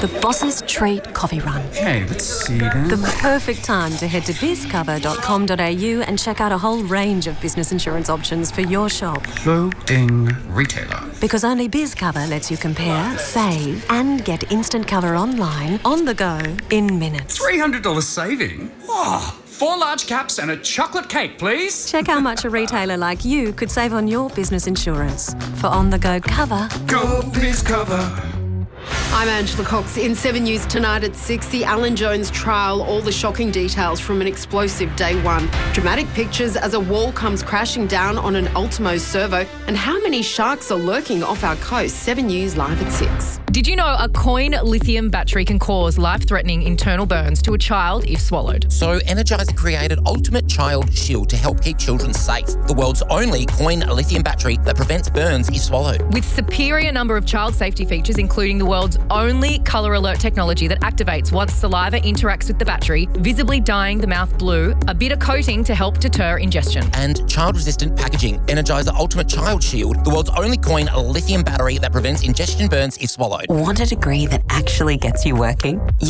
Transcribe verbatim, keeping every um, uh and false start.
The boss's treat coffee run. Okay, let's see then. The perfect time to head to biz cover dot com dot a u and check out a whole range of business insurance options for your shop. Loading retailer. Because only BizCover lets you compare, save, and get instant cover online, on the go, in minutes. three hundred dollars saving? Oh, four large caps and a chocolate cake, please. Check how much a retailer like you could save on your business insurance. For on-the-go cover, Go BizCover. I'm Angela Cox. In seven News tonight at six, the Alan Jones trial, all the shocking details from an explosive day one. Dramatic pictures as a wall comes crashing down on an Ultimo servo, and how many sharks are lurking off our coast. seven News live at six. Did you know a coin lithium battery can cause life-threatening internal burns to a child if swallowed? So Energizer created Ultimate Child Shield to help keep children safe. The world's only coin lithium battery that prevents burns if swallowed. With superior number of child safety features, including the world's only colour alert technology that activates once saliva interacts with the battery, visibly dyeing the mouth blue, a bitter coating to help deter ingestion. And child-resistant packaging. Energizer Ultimate Child Shield, the world's only coin lithium battery that prevents ingestion burns if swallowed. Want a degree that actually gets you working?